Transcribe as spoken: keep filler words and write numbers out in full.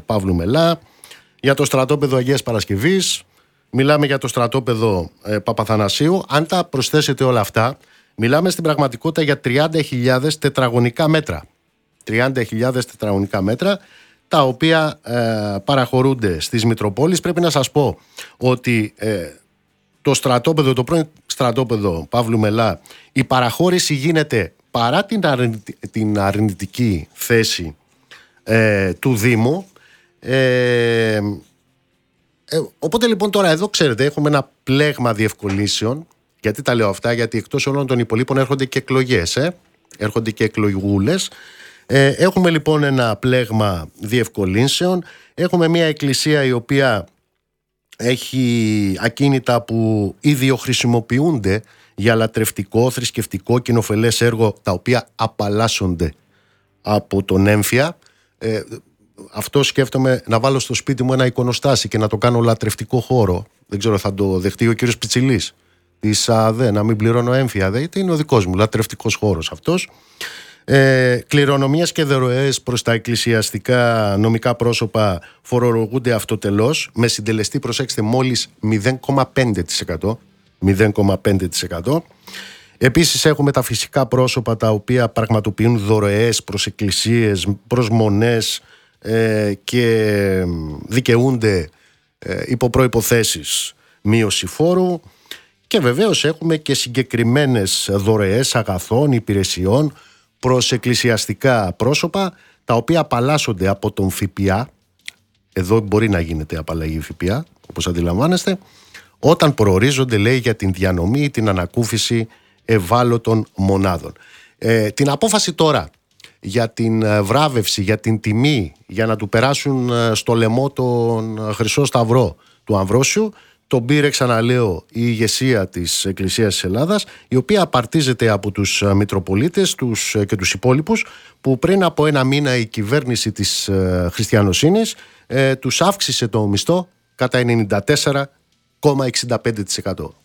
Παύλου Μελά, για το στρατόπεδο Αγίας Παρασκευής, μιλάμε για το στρατόπεδο ε, Παπαθανασίου. Αν τα προσθέσετε όλα αυτά, μιλάμε στην πραγματικότητα για τριάντα χιλιάδες τετραγωνικά μέτρα. τριάντα χιλιάδες τετραγωνικά μέτρα, τα οποία ε, παραχωρούνται στις Μητροπόλεις. Πρέπει να σας πω ότι ε, το στρατόπεδο, το πρώην στρατόπεδο Παύλου Μελά, η παραχώρηση γίνεται παρά την, αρνητι, την αρνητική θέση ε, του Δήμου. Ε, ε, οπότε λοιπόν τώρα εδώ ξέρετε έχουμε ένα πλέγμα διευκολύνσεων. Γιατί τα λέω αυτά? Γιατί εκτός όλων των υπολείπων έρχονται και εκλογές, ε? έρχονται και εκλογούλες. Ε, έχουμε λοιπόν ένα πλέγμα διευκολύνσεων. Έχουμε μια εκκλησία η οποία έχει ακίνητα που ιδιοχρησιμοποιούνται για λατρευτικό, θρησκευτικό, κοινοφελές έργο, τα οποία απαλλάσσονται από τον έμφυα. Ε, αυτό σκέφτομαι να βάλω στο σπίτι μου ένα εικονοστάσι και να το κάνω λατρευτικό χώρο. Δεν ξέρω, θα το δεχτεί ο κύριος Πιτσιλής της ΑΔΕ, να μην πληρώνω έμφυα? Δε, είναι ο δικός μου λατρευτικός χώρος αυτός. Ε, κληρονομίες και δωρεές προς τα εκκλησιαστικά νομικά πρόσωπα φορολογούνται αυτοτελώς, με συντελεστή, προσέξτε, μόλις μηδέν κόμμα πέντε τοις εκατό. μηδέν κόμμα πέντε τοις εκατό. Επίσης έχουμε τα φυσικά πρόσωπα τα οποία πραγματοποιούν δωρεές προς εκκλησίες, προς μονές ε, και δικαιούνται ε, υπό προϋποθέσεις μείωση φόρου. Και βεβαίως έχουμε και συγκεκριμένες δωρεές αγαθών, υπηρεσιών προς εκκλησιαστικά πρόσωπα, τα οποία απαλλάσσονται από τον ΦΠΑ. Εδώ μπορεί να γίνεται απαλλαγή ΦΠΑ, όπως αντιλαμβάνεστε, όταν προορίζονται, λέει, για την διανομή ή την ανακούφιση ευάλωτων μονάδων. Ε, την απόφαση τώρα για την βράβευση, για την τιμή, για να του περάσουν στο λαιμό τον Χρυσό Σταυρό του Αμβρόσιου, τον πήρε, ξαναλέω, η ηγεσία της Εκκλησίας της Ελλάδας, η οποία απαρτίζεται από τους Μητροπολίτες τους και τους υπόλοιπους, που πριν από ένα μήνα η κυβέρνηση της Χριστιανοσύνης ε, τους αύξησε το μισθό κατά ενενήντα τέσσερα κόμμα εξήντα πέντε τοις εκατό.